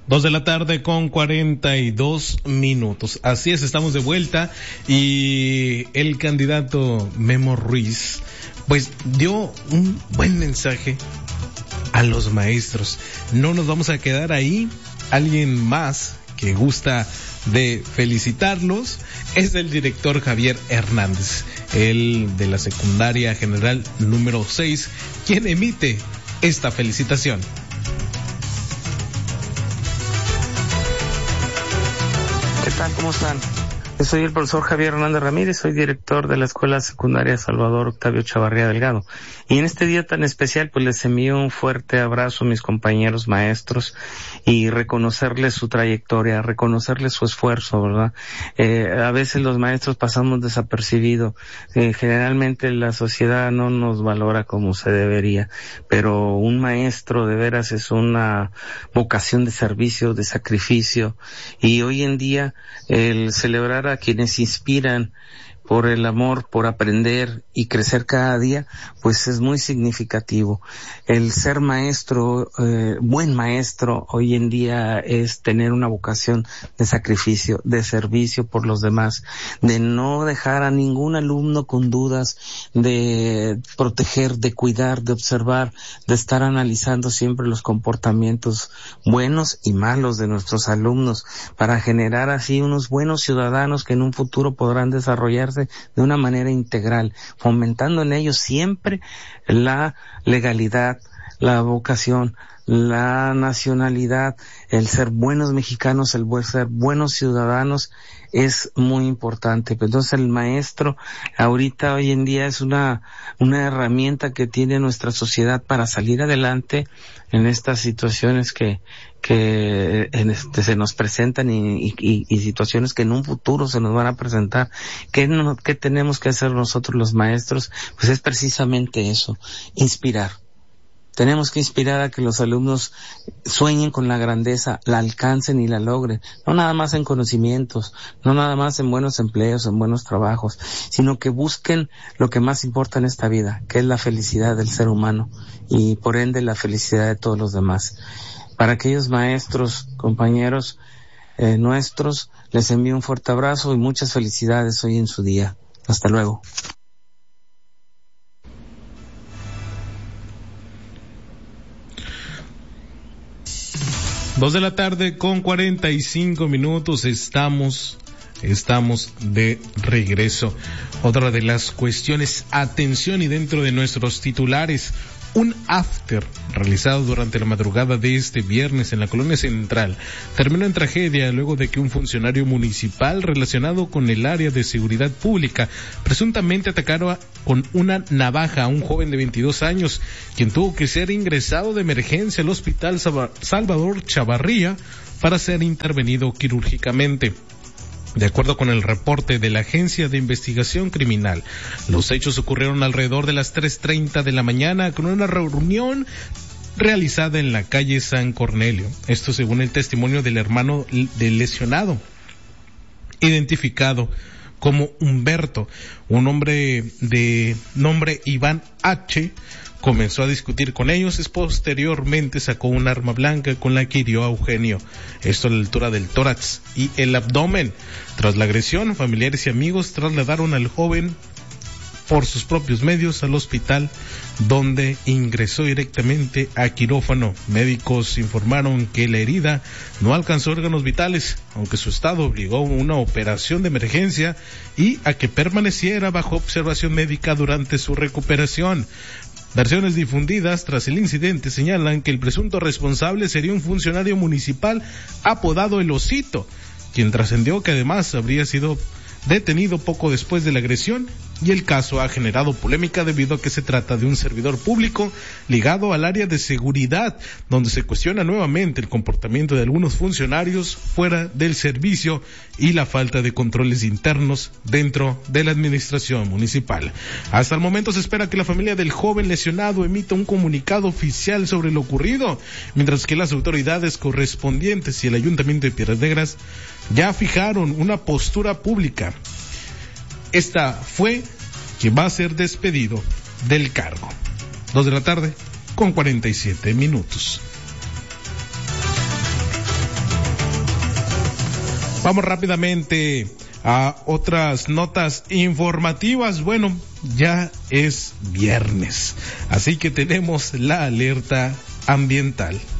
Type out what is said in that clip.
2 de la tarde con 42 minutos. Así es, estamos de vuelta y el candidato Memo Ruiz pues dio un buen mensaje a los maestros. No nos vamos a quedar ahí. Alguien más que gusta de felicitarlos es el director Javier Hernández, el de la secundaria general número 6, quien emite esta felicitación. ¿Qué tal? ¿Cómo están? Yo soy el profesor Javier Hernández Ramírez, soy director de la Escuela Secundaria Salvador Octavio Chavarría Delgado. Y en este día tan especial, pues les envío un fuerte abrazo a mis compañeros maestros y reconocerles su trayectoria, reconocerles su esfuerzo, ¿verdad? A veces los maestros pasamos desapercibidos. Generalmente la sociedad no nos valora como se debería, pero un maestro de veras es una vocación de servicio, de sacrificio. Y hoy en día el celebrar a quienes inspiran por el amor, por aprender y crecer cada día, pues es muy significativo. El ser maestro, buen maestro, hoy en día es tener una vocación de sacrificio, de servicio por los demás, de no dejar a ningún alumno con dudas, de proteger, de cuidar, de observar, de estar analizando siempre los comportamientos buenos y malos de nuestros alumnos, para generar así unos buenos ciudadanos que en un futuro podrán desarrollarse de una manera integral, fomentando en ellos siempre la legalidad, la vocación, la nacionalidad, el ser buenos mexicanos, el ser buenos ciudadanos es muy importante. Entonces el maestro ahorita, hoy en día, es una herramienta que tiene nuestra sociedad para salir adelante en estas situaciones que se nos presentan y situaciones que en un futuro se nos van a presentar. ¿Qué tenemos que hacer nosotros los maestros? Pues es precisamente eso, inspirar. Tenemos que inspirar a que los alumnos sueñen con la grandeza, la alcancen y la logren. No nada más en conocimientos, no nada más en buenos empleos, en buenos trabajos, sino que busquen lo que más importa en esta vida, que es la felicidad del ser humano y por ende la felicidad de todos los demás. Para aquellos maestros, compañeros nuestros, les envío un fuerte abrazo y muchas felicidades hoy en su día. Hasta luego. 2 con 45 minutos, estamos de regreso. Otra de las cuestiones, atención, y dentro de nuestros titulares, un after realizado durante la madrugada de este viernes en la Colonia Central terminó en tragedia luego de que un funcionario municipal relacionado con el área de seguridad pública presuntamente atacara con una navaja a un joven de 22 años, quien tuvo que ser ingresado de emergencia al Hospital Salvador Chavarría para ser intervenido quirúrgicamente. De acuerdo con el reporte de la Agencia de Investigación Criminal, los hechos ocurrieron alrededor de las 3:30 de la mañana con una reunión realizada en la calle San Cornelio. Esto según el testimonio del hermano del lesionado, identificado como Humberto, un hombre de nombre Iván H., comenzó a discutir con ellos. Posteriormente sacó un arma blanca con la que hirió a Eugenio, esto a la altura del tórax y el abdomen. Tras la agresión, familiares y amigos trasladaron al joven por sus propios medios al hospital, donde ingresó directamente a quirófano. Médicos informaron que la herida no alcanzó órganos vitales, aunque su estado obligó a una operación de emergencia y a que permaneciera bajo observación médica durante su recuperación. Versiones difundidas tras el incidente señalan que el presunto responsable sería un funcionario municipal apodado El Osito, quien trascendió que además habría sido detenido poco después de la agresión, y el caso ha generado polémica debido a que se trata de un servidor público ligado al área de seguridad, donde se cuestiona nuevamente el comportamiento de algunos funcionarios fuera del servicio y la falta de controles internos dentro de la administración municipal. Hasta el momento se espera que la familia del joven lesionado emita un comunicado oficial sobre lo ocurrido, mientras que las autoridades correspondientes y el Ayuntamiento de Piedras Negras ya fijaron una postura pública. Esta fue quien va a ser despedido del cargo. 2 de la tarde con 47 minutos. Vamos rápidamente a otras notas informativas. Bueno, ya es viernes, así que tenemos la alerta ambiental.